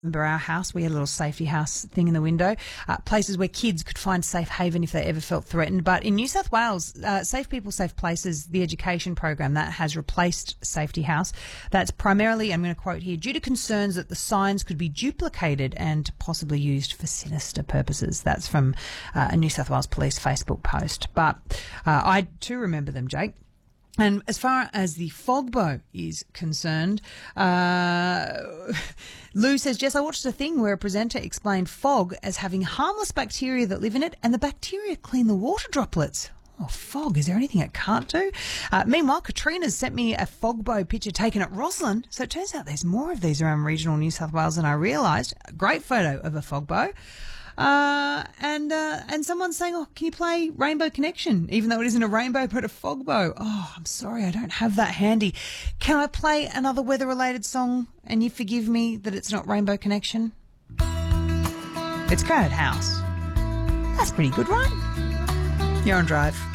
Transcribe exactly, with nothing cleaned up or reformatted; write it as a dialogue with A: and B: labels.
A: Remember our house? We had a little safety house thing in the window, uh, places where kids could find safe haven if they ever felt threatened. But in New South Wales, uh, Safe People, Safe Places, the education program, that has replaced Safety House. That's primarily, I'm going to quote here, due to concerns that the signs could be duplicated and possibly used for sinister purposes. That's from uh, a New South Wales Police Facebook post. But uh, I too remember them, Jake. And as far as the Fogbo is concerned, uh, Lou says, Jess, I watched a thing where a presenter explained fog as having harmless bacteria that live in it, and the bacteria clean the water droplets. Oh, fog. Is there anything it can't do? Uh, meanwhile, Katrina's sent me a Fogbo picture taken at Roslyn. So it turns out there's more of these around regional New South Wales than I realised. A great photo of a Fogbo. Uh, and, uh, and someone's saying, oh, can you play Rainbow Connection? Even though it isn't a rainbow, but a fogbow. Oh, I'm sorry, I don't have that handy. Can I play another weather-related song and you forgive me that it's not Rainbow Connection? It's Crowded House. That's pretty good, right? You're on Drive.